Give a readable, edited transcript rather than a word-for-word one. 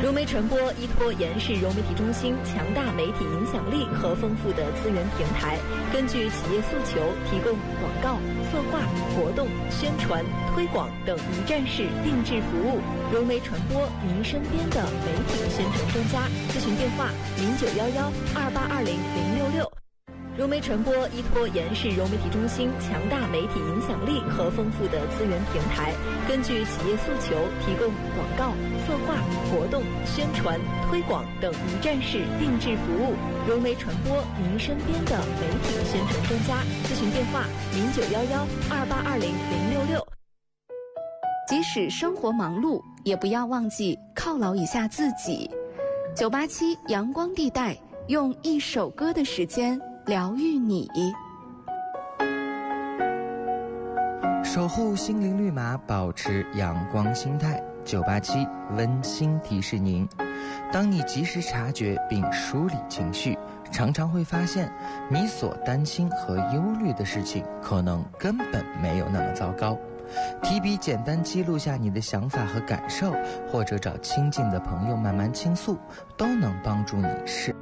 融媒传播依托延世融媒体中心强大媒体影响力和丰富的资源平台，根据企业诉求，提供广告、策划、活动、宣传、推广等一站式定制服务。融媒传播，您身边的媒体宣传专家。咨询电话：091128200666。融媒传播依托延世融媒体中心强大媒体影响力和丰富的资源平台，根据企业诉求，提供广告、策划、活动、宣传、推广等一站式定制服务。融媒传播，您身边的媒体宣传专家。咨询电话：091128200666。 即使生活忙碌，也不要忘记犒劳一下自己。987阳光地带，用一首歌的时间疗愈你， 守护心灵绿码，保持阳光心态。987温馨提示您：当你及时察觉并梳理情绪，常常会发现你所担心和忧虑的事情可能根本没有那么糟糕。提笔简单记录下你的想法和感受，或者找亲近的朋友慢慢倾诉，都能帮助你释